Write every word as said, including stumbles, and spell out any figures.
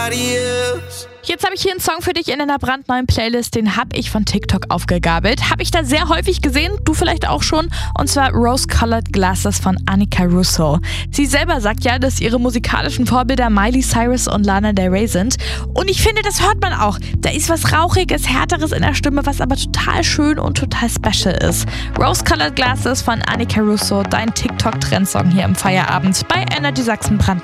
nobody else. Jetzt habe ich hier einen Song für dich in einer brandneuen Playlist, den habe ich von TikTok aufgegabelt. Habe ich da sehr häufig gesehen, du vielleicht auch schon, und zwar Rose Colored Glasses von Annika Russo. Sie selber sagt ja, dass ihre musikalischen Vorbilder Miley Cyrus und Lana Del Rey sind. Und ich finde, das hört man auch. Da ist was Rauchiges, Härteres in der Stimme, was aber total schön und total special ist. Rose Colored Glasses von Annika Russo, dein TikTok-Trendsong hier im Feierabend bei Energy Sachsen brandneu.